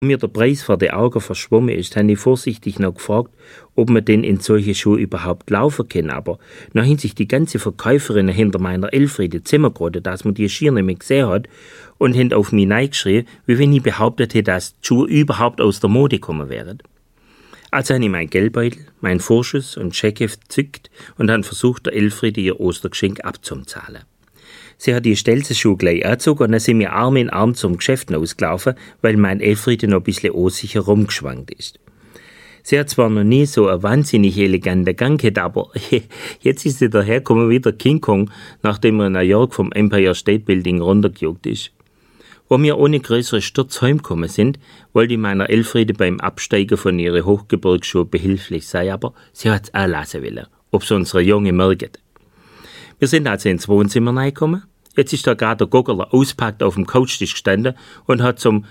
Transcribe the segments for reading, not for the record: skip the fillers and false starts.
Mir der Preis vor die Augen verschwommen ist, habe ich vorsichtig noch gefragt, ob man denn in solche Schuhe überhaupt laufen kann. Aber nachdem sich die ganze Verkäuferin hinter meiner Elfriede Zimmer gerade, dass man die schier nicht mehr gesehen hat, und haben auf mich neigeschrien, wie wenn ich behauptet hätte, dass die Schuhe überhaupt aus der Mode gekommen wären. Also habe ich mein Geldbeutel, mein Vorschuss und Scheckheft gezückt und habe versucht, der Elfriede ihr Ostergeschenk abzuzahlen. Sie hat die Stelzenschuhe gleich angezogen und dann sind wir Arm in Arm zum Geschäft ausgelaufen, weil mein Elfriede noch ein bisschen unsicher rumgeschwankt ist. Sie hat zwar noch nie so einen wahnsinnig eleganten Gang gehabt, aber jetzt ist sie dahergekommen wie der King Kong, nachdem er in New York vom Empire State Building runtergejuckt ist. Wo wir ohne größere Sturz heimgekommen sind, wollte ich meiner Elfriede beim Absteigen von ihren Hochgebirgsschuhen behilflich sein, aber sie hat's auch lassen wollen, ob sie unsere Junge merkt. Wir sind also ins Wohnzimmer reingekommen. Jetzt ist da gerade der Goggerler auspackt auf dem Couchtisch gestanden und hat zum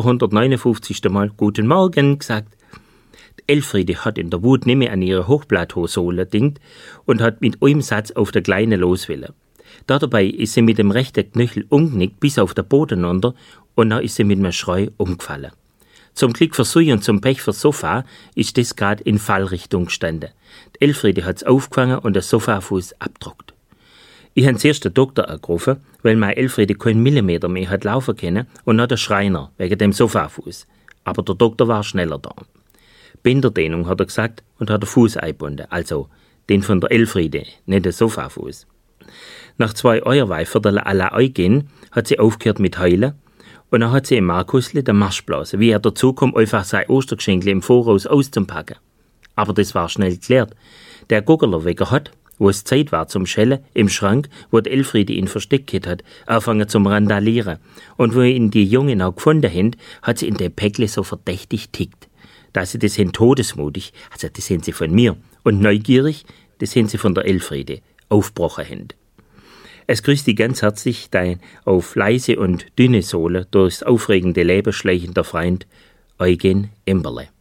759. Mal Guten Morgen gesagt. Elfriede hat in der Wut nicht mehr an ihre Hochblatthosohle gedingt und hat mit einem Satz auf der Kleine loswillen. Dabei ist sie mit dem rechten Knöchel umgenickt bis auf den Boden runter und dann ist sie mit einem Schrei umgefallen. Zum Glück für sie und zum Pech für Sofa ist das gerade in Fallrichtung gestanden. Die Elfriede hat's aufgefangen und der Sofafuß abgedruckt. Ich habe zuerst den Doktor angerufen, weil meine Elfriede keinen Millimeter mehr hat laufen können und noch der Schreiner wegen dem Sofafuß. Aber der Doktor war schneller da. Bänderdehnung, hat er gesagt, und hat den Fuß eingebunden, also den von der Elfriede, nicht den Sofafuß. Nach 2 Euerweifern alle eingehen, hat sie aufgehört mit Heulen und dann hat sie im Markusle den Marsch blasen, wie er dazu kommt, einfach sein Ostergeschenkle im Voraus auszupacken. Aber das war schnell geklärt. Der Guggerlerweger hat, wo es Zeit war zum Schellen, im Schrank, wo die Elfriede ihn versteckt hat, angefangen zum Randalieren. Und wo ihn die Jungen auch gefunden haben, hat sie in der Päckle so verdächtig tickt. Dass sie das sind todesmutig, also das sind sie von mir, und neugierig, das sind sie von der Elfriede, aufgebrochen haben. Es grüßt dich ganz herzlich dein auf leise und dünne Sohle durchs aufregende Leben schleichender Freund Eugen Imberle.